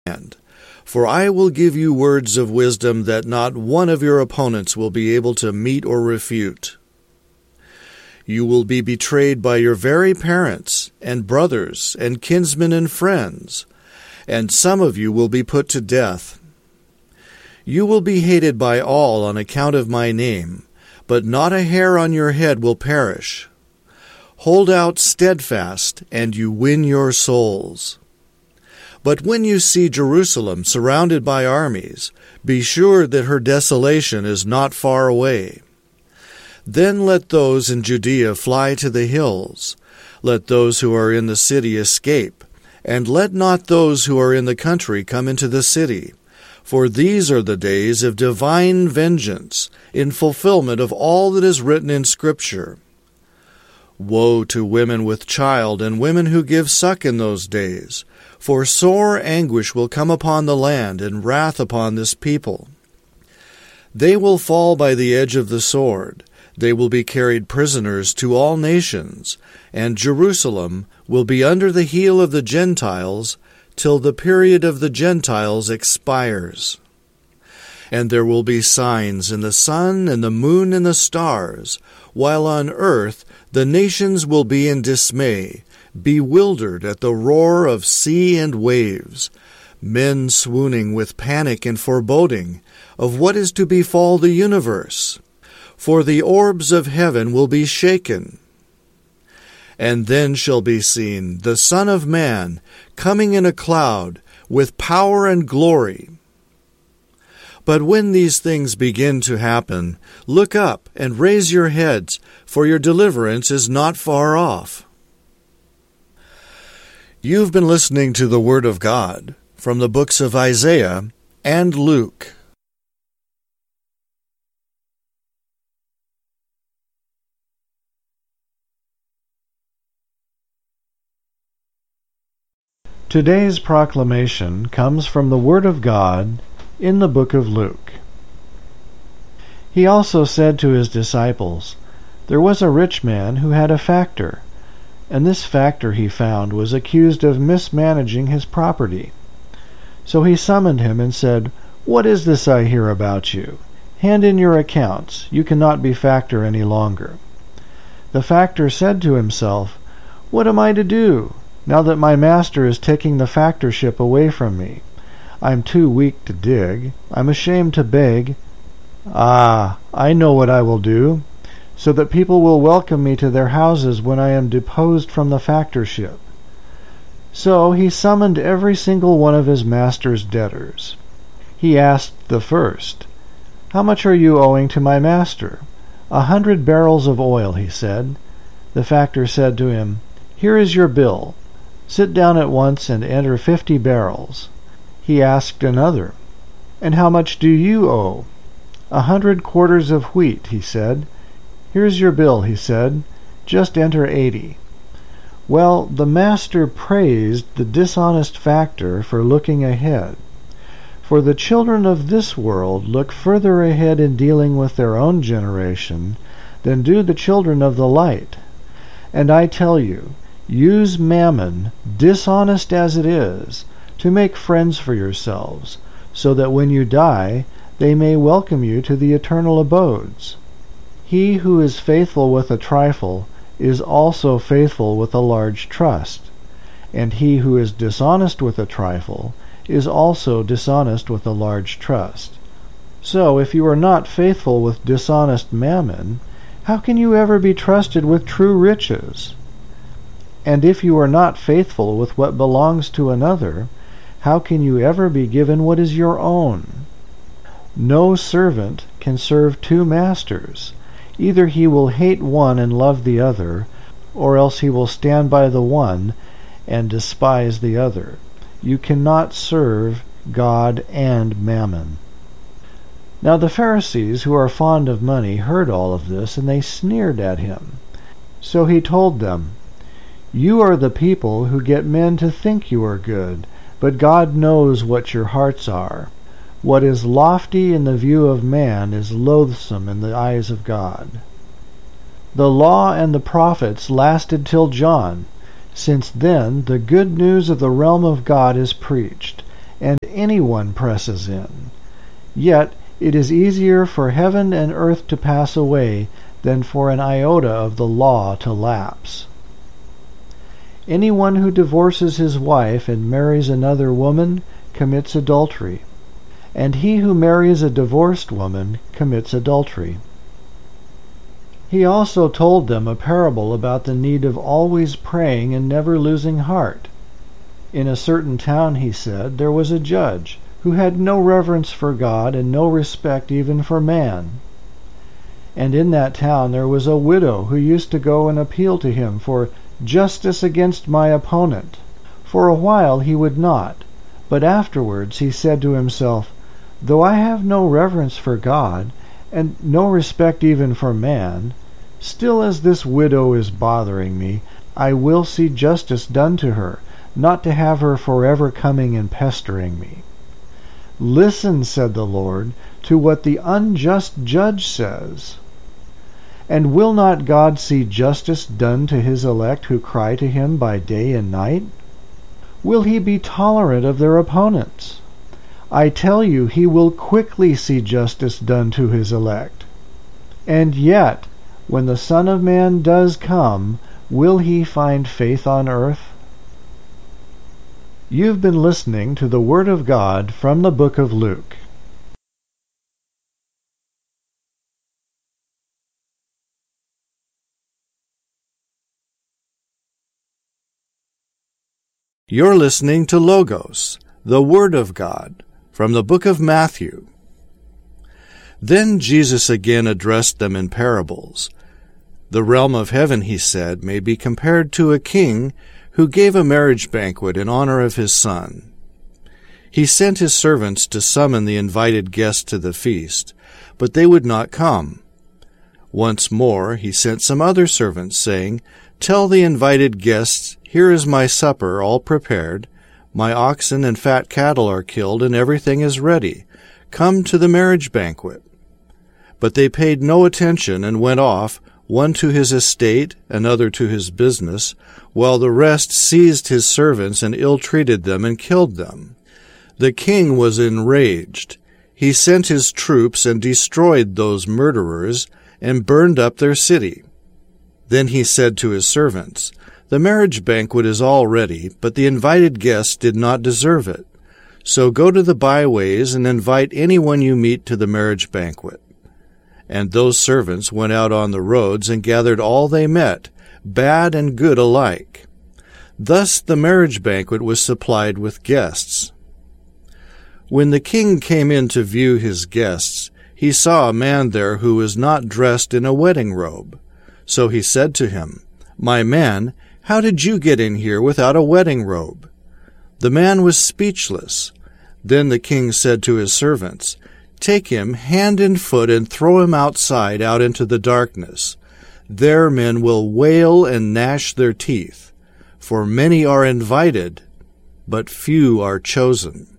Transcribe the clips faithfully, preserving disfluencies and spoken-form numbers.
hand. For I will give you words of wisdom that not one of your opponents will be able to meet or refute. You will be betrayed by your very parents, and brothers, and kinsmen and friends, and some of you will be put to death. You will be hated by all on account of my name, but not a hair on your head will perish. Hold out steadfast, and you win your souls. But when you see Jerusalem surrounded by armies, be sure that her desolation is not far away. Then let those in Judea fly to the hills. Let those who are in the city escape, and let not those who are in the country come into the city. For these are the days of divine vengeance, in fulfillment of all that is written in Scripture. Woe to women with child and women who give suck in those days, for sore anguish will come upon the land and wrath upon this people. They will fall by the edge of the sword. They will be carried prisoners to all nations, and Jerusalem will be under the heel of the Gentiles till the period of the Gentiles expires. And there will be signs in the sun and the moon and the stars, while on earth the nations will be in dismay, bewildered at the roar of sea and waves, men swooning with panic and foreboding of what is to befall the universe. For the orbs of heaven will be shaken. And then shall be seen the Son of Man coming in a cloud with power and glory. But when these things begin to happen, look up and raise your heads, for your deliverance is not far off. You've been listening to the Word of God from the books of Isaiah and Luke. Today's proclamation comes from the Word of God in the book of Luke. He also said to his disciples, There was a rich man who had a factor, and this factor he found was accused of mismanaging his property. So he summoned him and said, What is this I hear about you? Hand in your accounts. You cannot be factor any longer. The factor said to himself, What am I to do, now that my master is taking the factorship away from me? I'm too weak to dig. I'm ashamed to beg. Ah, I know what I will do, so that people will welcome me to their houses when I am deposed from the factorship. So he summoned every single one of his master's debtors. He asked the first, How much are you owing to my master? A hundred barrels of oil, he said. The factor said to him, Here is your bill. Sit down at once and enter fifty barrels. He asked another, And how much do you owe? A hundred quarters of wheat, he said. Here's your bill, he said. Just enter eighty. Well, the master praised the dishonest factor for looking ahead. For the children of this world look further ahead in dealing with their own generation than do the children of the light. And I tell you, use mammon, dishonest as it is, to make friends for yourselves, so that when you die, they may welcome you to the eternal abodes. He who is faithful with a trifle is also faithful with a large trust, and he who is dishonest with a trifle is also dishonest with a large trust. So if you are not faithful with dishonest mammon, how can you ever be trusted with true riches? And if you are not faithful with what belongs to another, how can you ever be given what is your own? No servant can serve two masters. Either he will hate one and love the other, or else he will stand by the one and despise the other. You cannot serve God and mammon. Now the Pharisees, who are fond of money, heard all of this, and they sneered at him. So he told them, You are the people who get men to think you are good, but God knows what your hearts are. What is lofty in the view of man is loathsome in the eyes of God. The law and the prophets lasted till John. Since then the good news of the realm of God is preached, and anyone presses in. Yet it is easier for heaven and earth to pass away than for an iota of the law to lapse. Anyone who divorces his wife and marries another woman commits adultery, and he who marries a divorced woman commits adultery. He also told them a parable about the need of always praying and never losing heart. In a certain town, he said, there was a judge who had no reverence for God and no respect even for man. And in that town there was a widow who used to go and appeal to him for justice against my opponent. For a while he would not, but afterwards he said to himself, though I have no reverence for God, and no respect even for man, still as this widow is bothering me, I will see justice done to her, not to have her forever coming and pestering me. Listen, said the Lord, to what the unjust judge says. And will not God see justice done to his elect who cry to him by day and night? Will he be tolerant of their opponents? I tell you, he will quickly see justice done to his elect. And yet, when the Son of Man does come, will he find faith on earth? You've been listening to the Word of God from the book of Luke. You're listening to Logos, the Word of God, from the book of Matthew. Then Jesus again addressed them in parables. The realm of heaven, he said, may be compared to a king who gave a marriage banquet in honor of his son. He sent his servants to summon the invited guests to the feast, but they would not come. Once more he sent some other servants, saying, Tell the invited guests, Here is my supper all prepared. My oxen and fat cattle are killed, and everything is ready. Come to the marriage banquet. But they paid no attention and went off, one to his estate, another to his business, while the rest seized his servants and ill-treated them and killed them. The king was enraged. He sent his troops and destroyed those murderers and burned up their city. Then he said to his servants, The marriage banquet is all ready, but the invited guests did not deserve it. So go to the byways and invite anyone you meet to the marriage banquet. And those servants went out on the roads and gathered all they met, bad and good alike. Thus the marriage banquet was supplied with guests. When the king came in to view his guests, he saw a man there who was not dressed in a wedding robe. So he said to him, My man, how did you get in here without a wedding robe? The man was speechless. Then the king said to his servants, Take him hand and foot and throw him outside out into the darkness. There men will wail and gnash their teeth, for many are invited, but few are chosen.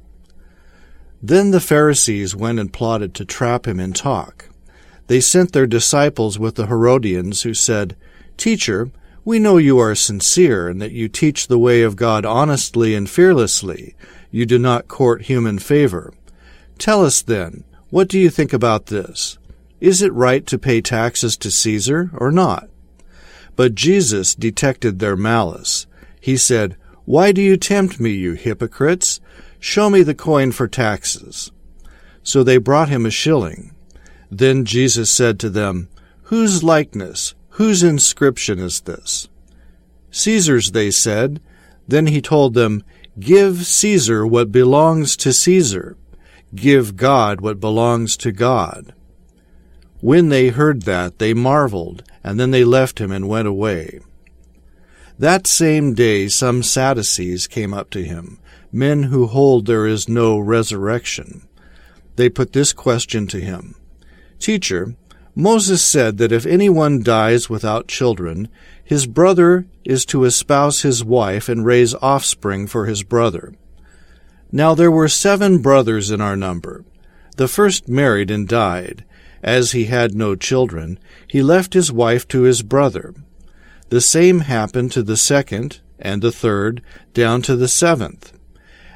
Then the Pharisees went and plotted to trap him in talk. They sent their disciples with the Herodians, who said, Teacher, we know you are sincere and that you teach the way of God honestly and fearlessly. You do not court human favor. Tell us then, what do you think about this? Is it right to pay taxes to Caesar or not? But Jesus detected their malice. He said, Why do you tempt me, you hypocrites? Show me the coin for taxes. So they brought him a shilling. Then Jesus said to them, Whose likeness, whose inscription is this? Caesar's, they said. Then he told them, Give Caesar what belongs to Caesar. Give God what belongs to God. When they heard that, they marveled, and then they left him and went away. That same day some Sadducees came up to him, men who hold there is no resurrection. They put this question to him, Teacher, Moses said that if anyone dies without children, his brother is to espouse his wife and raise offspring for his brother. Now there were seven brothers in our number. The first married and died. As he had no children, he left his wife to his brother. The same happened to the second and the third, down to the seventh.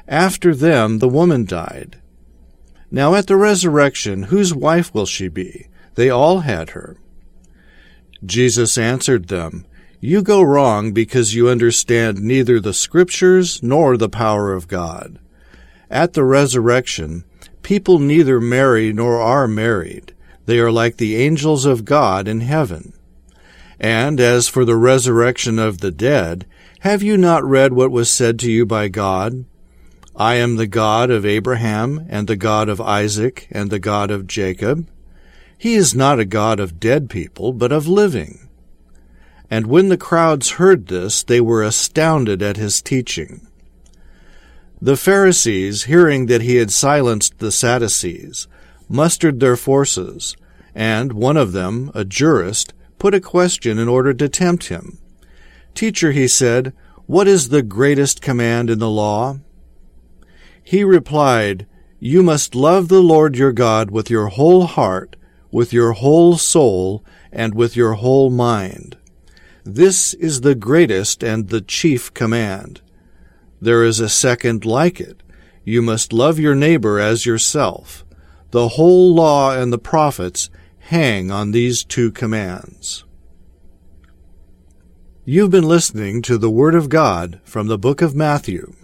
After them the woman died. Now at the resurrection, whose wife will she be? They all had her. Jesus answered them, You go wrong because you understand neither the Scriptures nor the power of God. At the resurrection, people neither marry nor are married. They are like the angels of God in heaven. And as for the resurrection of the dead, have you not read what was said to you by God? I am the God of Abraham, and the God of Isaac, and the God of Jacob. He is not a God of dead people, but of living. And when the crowds heard this, they were astounded at his teaching. The Pharisees, hearing that he had silenced the Sadducees, mustered their forces, and one of them, a jurist, put a question in order to tempt him. Teacher, he said, what is the greatest command in the law? He replied, You must love the Lord your God with your whole heart, with your whole soul, and with your whole mind. This is the greatest and the chief command. There is a second like it. You must love your neighbor as yourself. The whole law and the prophets hang on these two commands. You've been listening to the Word of God from the book of Matthew.